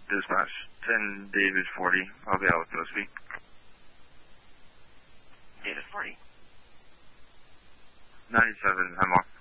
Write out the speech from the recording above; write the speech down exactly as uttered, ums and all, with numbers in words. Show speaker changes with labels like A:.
A: Dispatch, ten David forty. I'll be out with Gillespie.
B: David forty.
A: ninety-seven, Hemlock.